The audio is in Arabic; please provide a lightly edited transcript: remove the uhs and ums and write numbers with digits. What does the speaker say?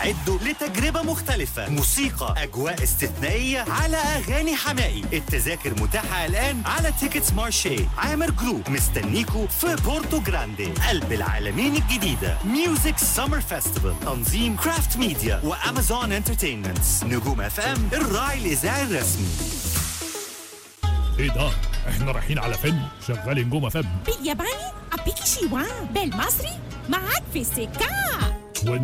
استعدوا لتجربة مختلفة، موسيقى، أجواء استثنائية على أغاني حمائي. التذاكر متاحة الآن على تيكتس مارشي. عامر جروب مستنيكو في بورتو جراندي، قلب العالمين الجديدة. ميوزك سمر فيستيفال، تنظيم كرافت ميديا وأمازون انترتينمنت. نجوم اف ام، الراعي الإذاعي الرسمي. ايه ده؟ احنا رايحين على فيلم شغال نجوم اف ام. بالياباني أبيكي شيوان، بالمصري معاك في السكة.